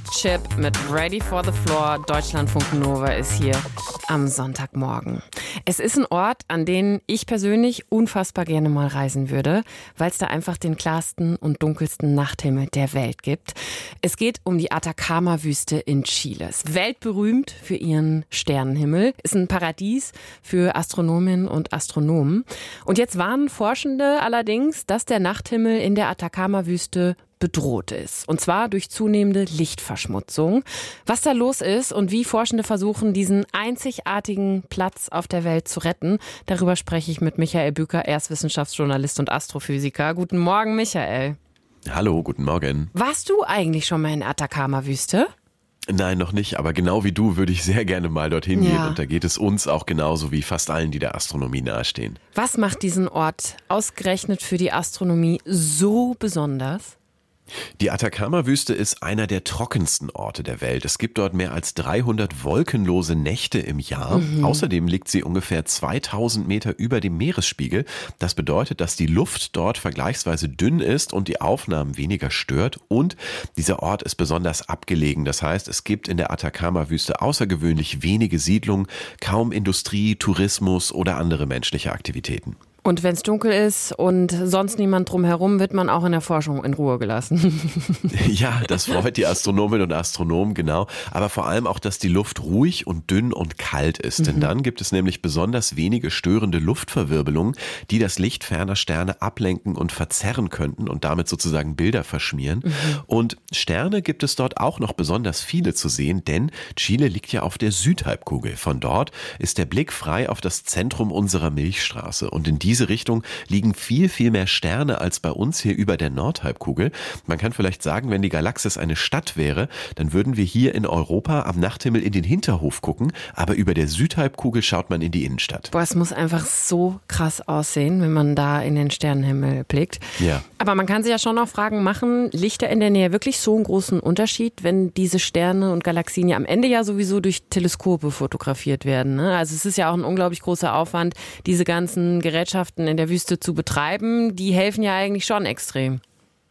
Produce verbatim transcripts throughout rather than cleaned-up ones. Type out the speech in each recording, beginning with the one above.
Chip mit Ready for the Floor. Deutschlandfunk Nova ist hier am Sonntagmorgen. Es ist ein Ort, an den ich persönlich unfassbar gerne mal reisen würde, weil es da einfach den klarsten und dunkelsten Nachthimmel der Welt gibt. Es geht um die Atacama-Wüste in Chile. Ist weltberühmt für ihren Sternenhimmel, ist ein Paradies für Astronominnen und Astronomen. Und jetzt warnen Forschende allerdings, dass der Nachthimmel in der Atacama-Wüste bedroht ist. Und zwar durch zunehmende Lichtverschmutzung. Was da los ist und wie Forschende versuchen, diesen einzigartigen Platz auf der Welt zu retten, darüber spreche ich mit Michael Bücker. Er ist Wissenschaftsjournalist und Astrophysiker. Guten Morgen, Michael. Hallo, guten Morgen. Warst du eigentlich schon mal in der Atacama-Wüste? Nein, noch nicht, aber genau wie du würde ich sehr gerne mal dorthin Ja. gehen. Und da geht es uns auch genauso wie fast allen, die der Astronomie nahestehen. Was macht diesen Ort ausgerechnet für die Astronomie so besonders? Die Atacama-Wüste ist einer der trockensten Orte der Welt. Es gibt dort mehr als dreihundert wolkenlose Nächte im Jahr. Mhm. Außerdem liegt sie ungefähr zweitausend Meter über dem Meeresspiegel. Das bedeutet, dass die Luft dort vergleichsweise dünn ist und die Aufnahmen weniger stört. Und dieser Ort ist besonders abgelegen. Das heißt, es gibt in der Atacama-Wüste außergewöhnlich wenige Siedlungen, kaum Industrie, Tourismus oder andere menschliche Aktivitäten. Und wenn es dunkel ist und sonst niemand drumherum, wird man auch in der Forschung in Ruhe gelassen. Ja, das freut die Astronominnen und Astronomen, genau. Aber vor allem auch, dass die Luft ruhig und dünn und kalt ist. Mhm. Denn dann gibt es nämlich besonders wenige störende Luftverwirbelungen, die das Licht ferner Sterne ablenken und verzerren könnten und damit sozusagen Bilder verschmieren. Mhm. Und Sterne gibt es dort auch noch besonders viele zu sehen, denn Chile liegt ja auf der Südhalbkugel. Von dort ist der Blick frei auf das Zentrum unserer Milchstraße. Und in diese Richtung liegen viel, viel mehr Sterne als bei uns hier über der Nordhalbkugel. Man kann vielleicht sagen, wenn die Galaxis eine Stadt wäre, dann würden wir hier in Europa am Nachthimmel in den Hinterhof gucken, aber über der Südhalbkugel schaut man in die Innenstadt. Boah, es muss einfach so krass aussehen, wenn man da in den Sternenhimmel blickt. Ja. Aber man kann sich ja schon noch fragen, machen Lichter in der Nähe wirklich so einen großen Unterschied, wenn diese Sterne und Galaxien ja am Ende ja sowieso durch Teleskope fotografiert werden, ne? Also es ist ja auch ein unglaublich großer Aufwand, diese ganzen Gerätschaften in der Wüste zu betreiben. Die helfen ja eigentlich schon extrem.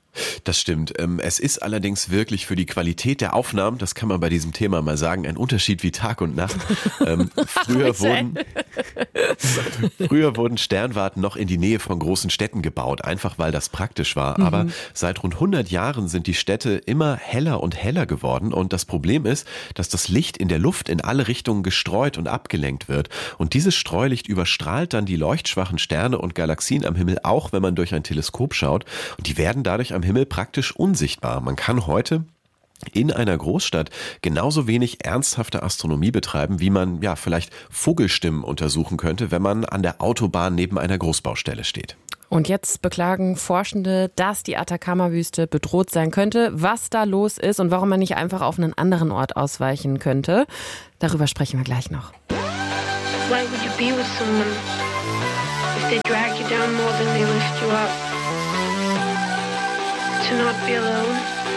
Das stimmt. Es ist allerdings wirklich für die Qualität der Aufnahmen, das kann man bei diesem Thema mal sagen, ein Unterschied wie Tag und Nacht. Ähm, früher, wurden, früher wurden Sternwarten noch in die Nähe von großen Städten gebaut, einfach weil das praktisch war. Mhm. Aber seit rund hundert Jahren sind die Städte immer heller und heller geworden. Und das Problem ist, dass das Licht in der Luft in alle Richtungen gestreut und abgelenkt wird. Und dieses Streulicht überstrahlt dann die leuchtschwachen Sterne und Galaxien am Himmel, auch wenn man durch ein Teleskop schaut. Und die werden dadurch am Himmel praktisch unsichtbar. Man kann heute in einer Großstadt genauso wenig ernsthafte Astronomie betreiben, wie man ja vielleicht Vogelstimmen untersuchen könnte, wenn man an der Autobahn neben einer Großbaustelle steht. Und jetzt beklagen Forschende, dass die Atacama-Wüste bedroht sein könnte, was da los ist und warum man nicht einfach auf einen anderen Ort ausweichen könnte. Darüber sprechen wir gleich noch. Why would you be with someone if they drag you down more than they lift you up? To not be alone.